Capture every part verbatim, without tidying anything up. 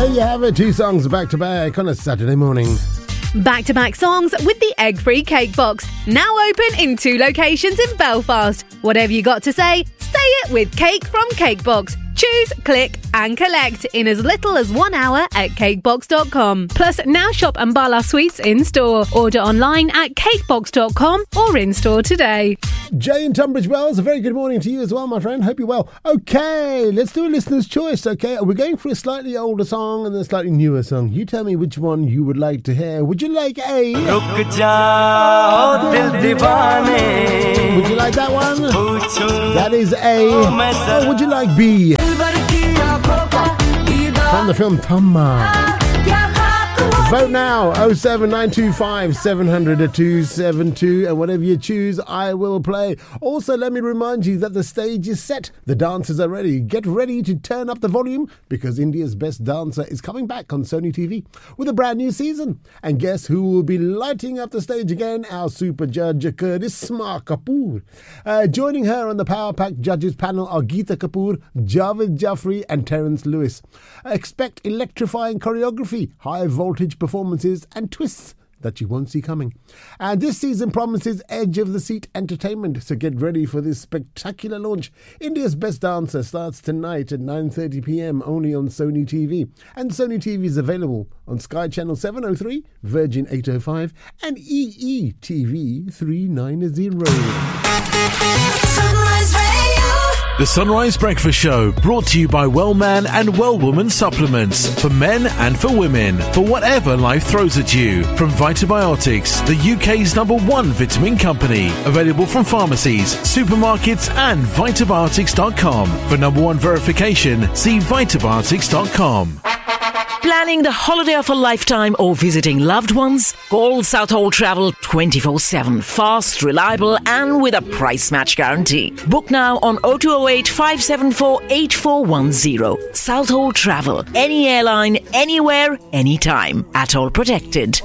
There you have it, two songs back to back on a Saturday morning. Back-to-back songs with the egg-free cake box. Now open in two locations in Belfast. Whatever you got to say, say it with Cake from Cakebox. Choose, click and collect in as little as one hour at cakebox dot com. Plus, now shop Ambala Sweets in-store. Order online at cakebox dot com or in-store today. Jay in Tunbridge Wells, a very good morning to you as well, my friend. Hope you're well. Okay, let's do a listener's choice, okay? We're going for a slightly older song and a slightly newer song. You tell me which one you would like to hear. Would you like A? Ruk jao, dil diwane. Would you like that one? That is A. Or would you like B? From the film Thamma. Vote now, oh seven nine two five seven hundred two seven two, and whatever you choose, I will play. Also, let me remind you that the stage is set. The dancers are ready. Get ready to turn up the volume because India's Best Dancer is coming back on Sony T V with a brand new season. And guess who will be lighting up the stage again? Our super judge, Karisma Kapoor. Uh, joining her on the Power Pack Judges panel are Geeta Kapoor, Javed Jaffrey and Terence Lewis. Expect electrifying choreography, high voltage performances and twists that you won't see coming. And this season promises edge of the seat entertainment, so get ready for this spectacular launch. India's Best Dancer starts tonight at nine thirty p.m. only on Sony T V, and Sony T V is available on Sky Channel seven oh three, Virgin eight oh five and E E T V three ninety. The Sunrise Breakfast Show, brought to you by Wellman and Wellwoman supplements for men and for women, for whatever life throws at you. From Vitabiotics, the U K's number one vitamin company, available from pharmacies, supermarkets and vitabiotics dot com. For number one verification, see vitabiotics dot com. Planning the holiday of a lifetime or visiting loved ones? Call Southall Travel twenty-four seven. Fast, reliable and with a price match guarantee. Book now on oh two oh eight, five seven four, eight four one oh. Southall Travel. Any airline, anywhere, anytime. At all protected.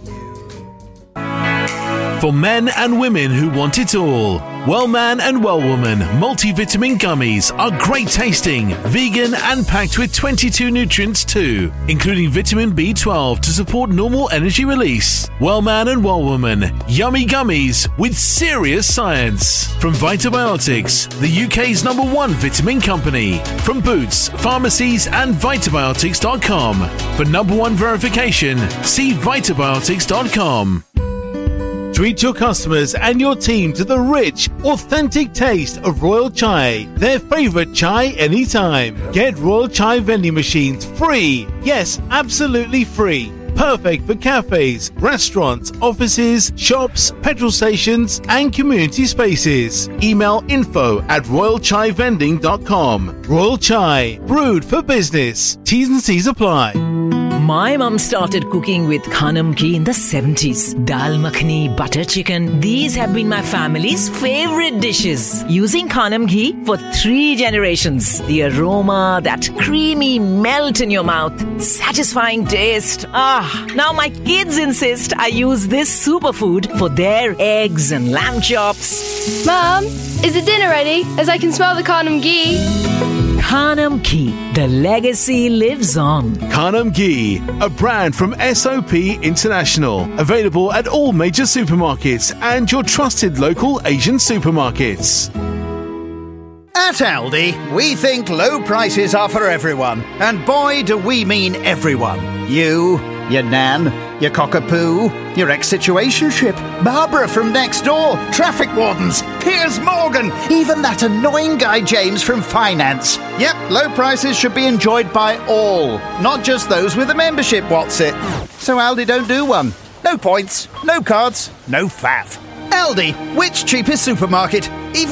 For men and women who want it all, Wellman and Wellwoman multivitamin gummies are great tasting, vegan and packed with twenty-two nutrients too, including vitamin B twelve to support normal energy release. Wellman and Wellwoman, yummy gummies with serious science. From Vitabiotics, the U K's number one vitamin company. From Boots, pharmacies and vitabiotics dot com. For number one verification, see vitabiotics dot com. Treat your customers and your team to the rich, authentic taste of Royal Chai, their favourite chai anytime. Get Royal Chai vending machines free. Yes, absolutely free. Perfect for cafes, restaurants, offices, shops, petrol stations and community spaces. Email info at royal chai vending dot com. Royal Chai, brewed for business. T's and C's apply. My mum started cooking with Khanam ghee in the seventies. Dal makhani, butter chicken, these have been my family's favourite dishes. Using Khanam ghee for three generations. The aroma, that creamy melt in your mouth, satisfying taste. Ah, now my kids insist I use this superfood for their eggs and lamb chops. Mum, is the dinner ready? As I can smell the Khanam ghee. Khanam ghee, the legacy lives on. Khanam ghee, a brand from S O P International, available at all major supermarkets and your trusted local Asian supermarkets. At Aldi, we think low prices are for everyone. And boy, do we mean everyone. You, your nan, your cockapoo, your ex-situationship, Barbara from next door, traffic wardens, Piers Morgan, even that annoying guy James from finance. Yep, low prices should be enjoyed by all, not just those with a membership, what's it? So Aldi don't do one. No points, no cards, no faff. Aldi, which cheapest supermarket?